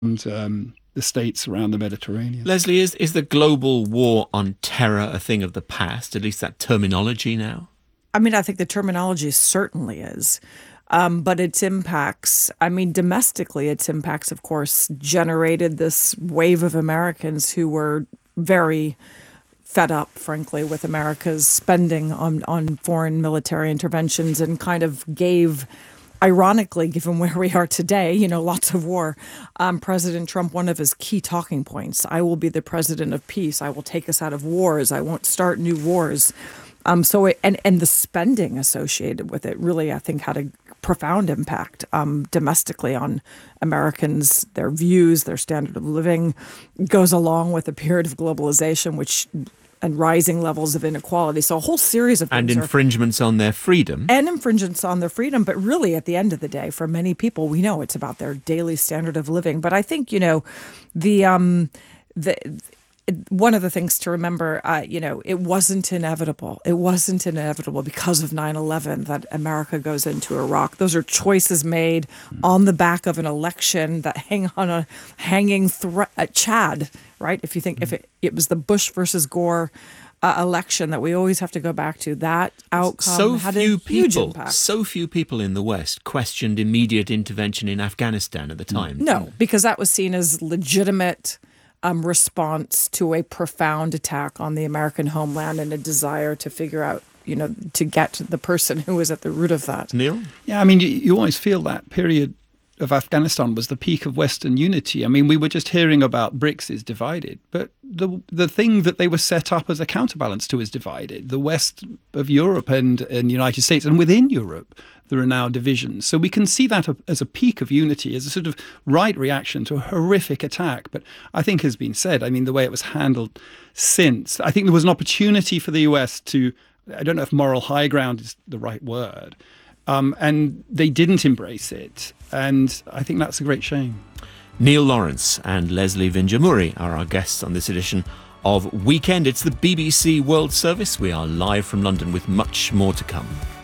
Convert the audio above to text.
the states around the Mediterranean. Leslie, is the global war on terror a thing of the past, at least that terminology now? I mean, I think the terminology certainly is. But its impacts, I mean, domestically, its impacts, of course, generated this wave of Americans who were very fed up, frankly, with America's spending on foreign military interventions and kind of gave, ironically, given where we are today, lots of war, President Trump, one of his key talking points, I will be the president of peace. I will take us out of wars. I won't start new wars. And the spending associated with it really, I think, had a profound impact domestically on Americans, their views, their standard of living, goes along with a period of globalization, and rising levels of inequality. So a whole series of things. And infringements on their freedom. And infringements on their freedom. But really, at the end of the day, for many people, we know it's about their daily standard of living. But I think, one of the things to remember, it wasn't inevitable. It wasn't inevitable because of 9/11 that America goes into Iraq. Those are choices made on the back of an election that hang on a hanging thread. Chad, right? If you think if it was the Bush versus Gore election that we always have to go back to, that outcome had a huge impact. So few people in the West questioned immediate intervention in Afghanistan at the time. No, because that was seen as legitimate response to a profound attack on the American homeland and a desire to figure out, to get to the person who was at the root of that. Neil? Yeah, I mean, you always feel that period of Afghanistan was the peak of Western unity. I mean, we were just hearing about BRICS is divided, but the thing that they were set up as a counterbalance to is divided. The West of Europe and the United States, and within Europe, there are now divisions. So we can see that as a peak of unity, as a sort of right reaction to a horrific attack. But I think has been said, I mean, the way it was handled since, I think there was an opportunity for the US to, I don't know if moral high ground is the right word, and they didn't embrace it. And I think that's a great shame. Neil Lawrence and Leslie Vinjamuri are our guests on this edition of Weekend. It's the BBC World Service. We are live from London with much more to come.